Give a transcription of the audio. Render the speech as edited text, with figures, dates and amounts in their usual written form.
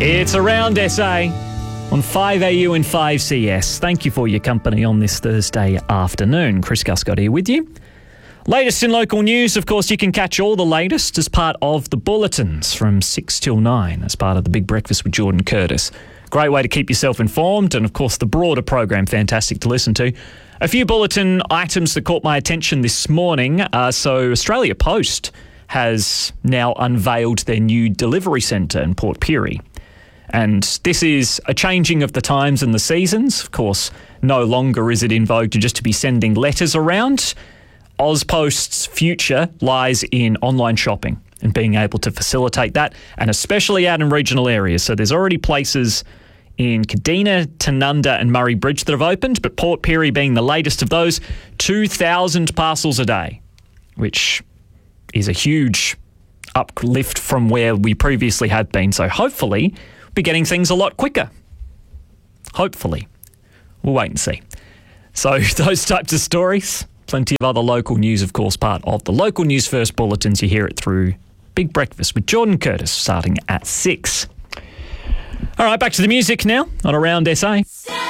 It's Around SA on 5AU and 5CS. Thank you for your company on this Thursday afternoon. Chris Guscott here with you. Latest in local news, of course, you can catch all the latest as part of the bulletins from 6 till 9 as part of the Big Breakfast with Jordan Curtis. Great way to keep yourself informed, and of course the broader program, fantastic to listen to. A few bulletin items that caught my attention this morning. So Australia Post has now unveiled their new delivery centre in Port Pirie. And this is a changing of the times and the seasons. Of course, no longer is it in vogue to just be sending letters around. AusPost's future lies in online shopping and being able to facilitate that, and especially out in regional areas. So there's already places in Kadina, Tanunda and Murray Bridge that have opened, but Port Pirie being the latest of those, 2,000 parcels a day, which is a huge uplift from where we previously had been. So hopefully we'll be getting things a lot quicker. Hopefully. We'll wait and see. So those types of stories, plenty of other local news, of course, part of the Local News First bulletins. You hear it through Big Breakfast with Jordan Curtis starting at 6. All right, back to the music now on Around SA.